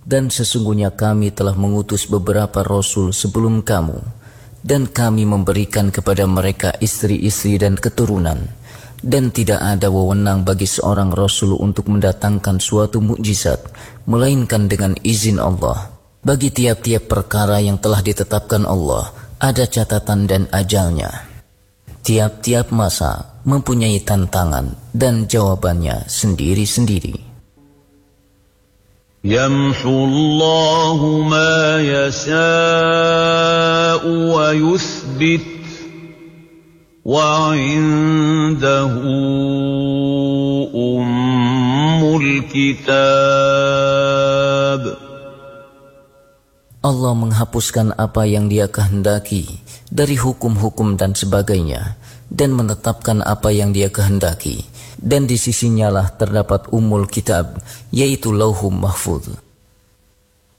Dan sesungguhnya kami telah mengutus beberapa rasul sebelum kamu, dan kami memberikan kepada mereka istri-istri dan keturunan, dan tidak ada wewenang bagi seorang rasul untuk mendatangkan suatu mukjizat melainkan dengan izin Allah. Bagi tiap-tiap perkara yang telah ditetapkan Allah ada catatan dan ajalnya. Tiap-tiap masa mempunyai tantangan dan jawabannya sendiri-sendiri. يَمْحُو اللَّهُ مَا يَشَاءُ وَيُثْبِتُ وَعِندَهُ أُمُّ الْكِتَابِ. Allah menghapuskan apa yang Dia kehendaki dari hukum-hukum dan sebagainya, dan menetapkan apa yang Dia kehendaki, dan di sisinya lah terdapat Ummul Kitab, yaitu Lauhul Mahfuz.